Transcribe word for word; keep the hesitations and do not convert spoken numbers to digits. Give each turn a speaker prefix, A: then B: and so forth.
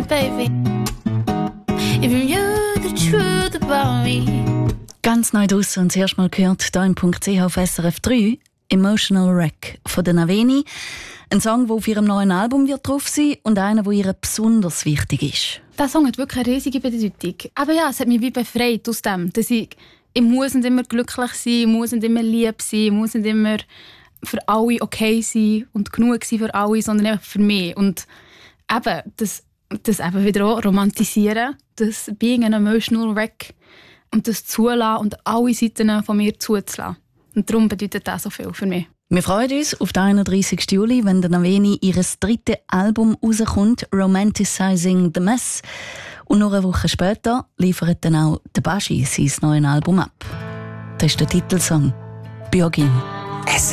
A: baby. Even you the truth about me.
B: Ganz neu draussen und zuerst mal gehört hier im Punkt C H auf S R F drei «Emotional Wreck» von der Naveni. Ein Song, der auf ihrem neuen Album wird drauf sein und einer, der ihr besonders wichtig ist.
C: Der Song hat wirklich eine riesige Bedeutung. Aber ja, es hat mich wie befreit aus dem, dass ich, ich muss nicht immer glücklich sein, ich muss nicht immer lieb sein, ich muss nicht immer für alle okay sein und genug sein für alle, sondern einfach für mich. Und eben, das, das eben wieder auch romantisieren, das «Being an Emotional Wreck» und das zulassen und alle Seiten von mir zuzulassen. Und darum bedeutet das so viel für mich.
B: Wir freuen uns auf den einunddreissigsten Juli, wenn der Naveni ihr drittes Album rauskommt, «Romanticizing the Mess». Und noch eine Woche später liefert dann auch der Baschi sein neues Album ab. Das ist der Titelsong «Biogin».